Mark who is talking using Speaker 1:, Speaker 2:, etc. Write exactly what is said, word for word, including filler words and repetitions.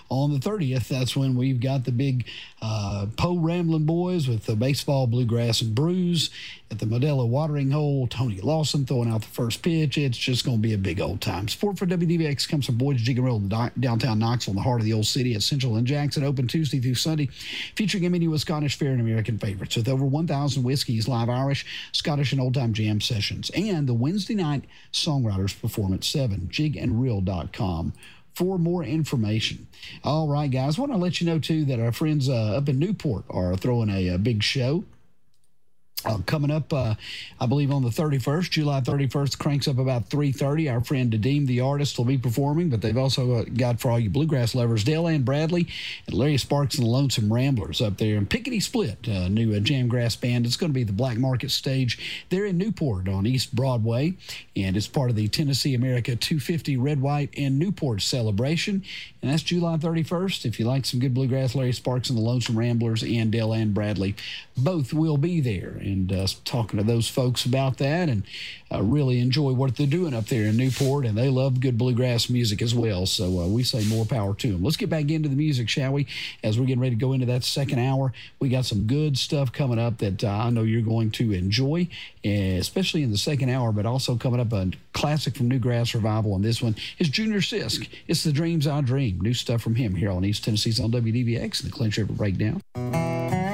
Speaker 1: on the thirtieth, that's when we've got the big uh, Poe Ramblin' Boys with the baseball, bluegrass, and brews at the Modelo Watering Hole. Tony Lawson throwing out the first pitch. It's just going to be a big old time. Support for W D V X comes from Boyd's Jig and Roll in downtown Knoxville, in the heart of the old city at Central and Jackson. Open Tuesday through Sunday, featuring a menu of Scottish fare and American favorites with over one thousand whiskeys, live Irish, Scottish, and old-time jam sessions. And the Wednesday night Songwriters perform at seven, jig and reel dot com. For more information. All right, guys, I want to let you know, too, that our friends uh, up in Newport are throwing a, a big show. Uh, coming up, uh, I believe on the thirty-first, July thirty-first, cranks up about three thirty. Our friend Nadeem, the artist, will be performing, but they've also got, for all you bluegrass lovers, Dale Ann Bradley and Larry Sparks and the Lonesome Ramblers up there. And Pickety Split, uh, new uh, Jamgrass band. It's going to be the Black Market stage there in Newport on East Broadway, and it's part of the Tennessee America two fifty Red, White, and Newport celebration. And that's July thirty-first. If you like some good bluegrass, Larry Sparks and the Lonesome Ramblers and Dale Ann Bradley both will be there. And uh, talking to those folks about that, and uh, really enjoy what they're doing up there in Newport, and they love good bluegrass music as well. So uh, we say more power to them. Let's get back into the music, shall we? As we're getting ready to go into that second hour, we got some good stuff coming up that uh, I know you're going to enjoy, especially in the second hour, but also coming up a classic from Newgrass Revival, and this one is Junior Sisk. It's The Dreams I Dream. New stuff from him here on East Tennessee's on W D V X and the Clinch River Breakdown.